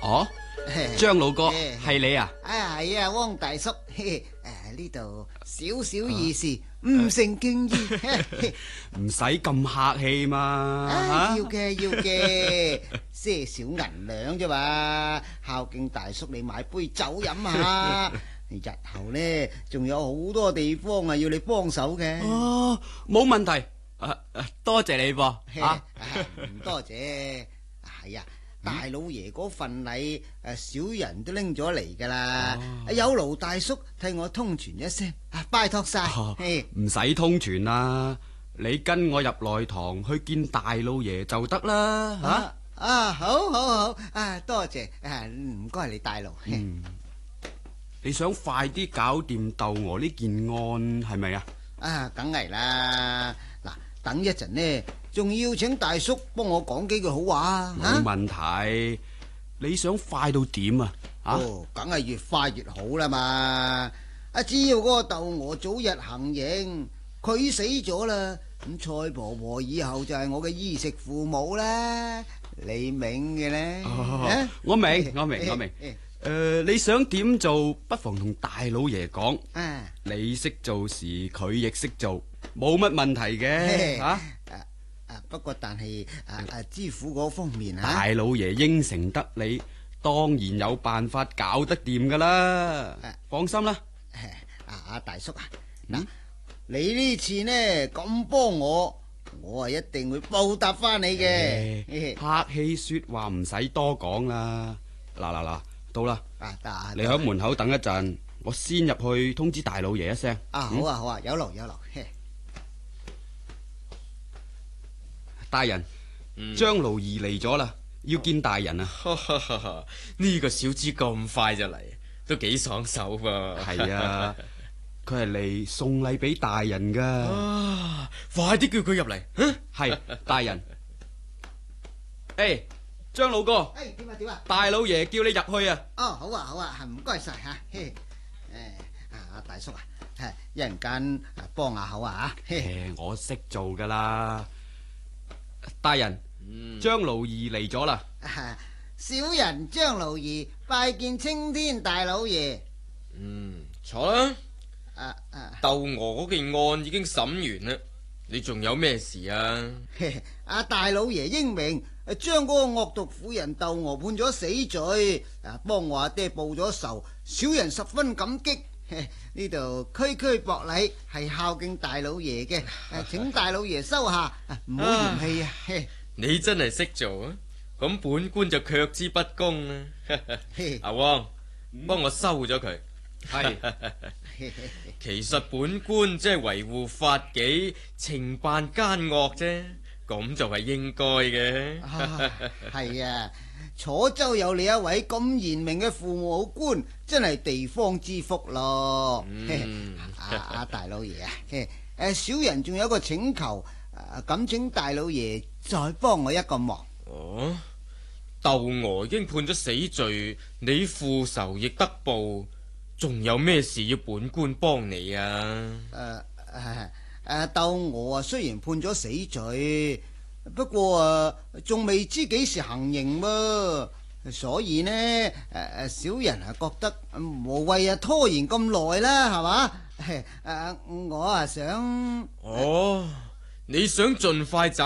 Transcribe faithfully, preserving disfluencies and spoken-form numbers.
哦，張老哥係你啊？ 啊係啊，汪大叔，誒呢度少少意思，唔成敬意， 唔使咁客氣嘛。 要嘅要嘅，些少銀兩啫嘛，孝敬大叔你買杯酒飲下。日後呢，仲有好多地方啊要你幫手嘅。 哦，冇問題，誒誒，多謝你噃。啊， 唔多謝，係啊。大老爺嗰份禮，誒，小人都拎咗嚟噶啦，有勞大叔替我通傳一聲，拜託晒。 唔使通傳啦，你跟我入內堂去見大老爺就得啦。 啊啊，好好好，啊多謝，唔該你大勞。 你想快啲搞掂竇娥呢件案係咪啊？ 啊，梗係啦。嗱，等一陣呢，仲要請大叔幫我講幾句好話。 冇問題，你想快到點啊？ 哦，梗係越快越好啦嘛。啊，只要嗰個竇娥早日行刑，佢死咗啦，咁蔡婆婆以後就係我嘅衣食父母啦。你明嘅呢？ 哦，我明，我明，我明。誒、呃，你想點做，不妨同大老爺講。啊，你識做時，佢亦識做，冇乜問題嘅。吓，啊， 啊，不過但係啊啊，知府嗰方面啊， 大老爺應承得你，當然有辦法搞得掂噶啦。啊、放心啦。 啊，阿大叔啊，嗱、嗯，你呢次呢咁幫我，我啊一定會報答翻你嘅。 欸、客氣說話唔使多講啦。嗱嗱嗱。到啦，啊、你喺門口等一陣，我先入去通知大老爺一聲。 啊，好啊，好啊，有勞有勞。 大人，張勞兒嚟咗啦，要見大人啊！ 呢個小子咁快就嚟，都幾爽手噃。 係啊，佢係嚟送禮俾大人噶。 啊，快啲叫佢入嚟。 係，大人。誒。張老哥， 誒，點啊點啊， 大老爺叫你入去啊！ 哦，好啊好啊，唔該晒吓。誒，阿大叔啊，一陣間幫下口啊吓。 誒，我識做噶啦。大人，張勞兒嚟咗啦。 小人張勞兒拜見青天大老爺。 嗯，坐啦。啊啊，竇娥嗰件案已經審完啦，你仲有咩事啊？ 阿大老爺英明。將嗰個惡毒婦人竇娥判咗死罪，啊，幫我阿爹報咗仇，小人十分感激。呢度區區薄禮係孝敬大老爺嘅，請大老爺收下，唔好嫌棄啊！ 你真係識做啊！咁本官就卻之不恭啦。阿汪，幫我收咗佢。係，其實本官即係維護法紀，懲辦奸惡啫。咁就係應該嘅。 係啊，楚州有你一位咁賢明嘅父母官，真係地方之福咯。阿阿大老爺啊，誒，小人仲有一個請求，咁請大老爺再幫我一個忙。 哦，竇娥已經判咗死罪，你父仇亦得報，仲有咩事要本官幫你啊？誒誒。誒，竇娥啊，雖然判咗死罪，不過啊，仲未知幾時行刑噃，所以呢，誒誒，小人啊覺得無謂啊拖延咁耐啦，係嘛？誒，我啊想， 哦，你想盡快走